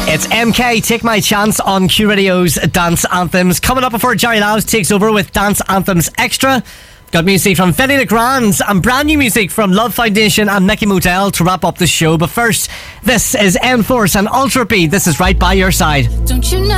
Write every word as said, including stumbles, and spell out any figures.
It's M K, Take My Chance on Q Radio's Dance Anthems. Coming up before Jerry Laws takes over with Dance Anthems Extra. Got music from Fenny Legrand and brand new music from Love Foundation and Mickey Motel to wrap up the show. But first, this is Enforce and Ultra B. This is Right By Your Side. Don't you know?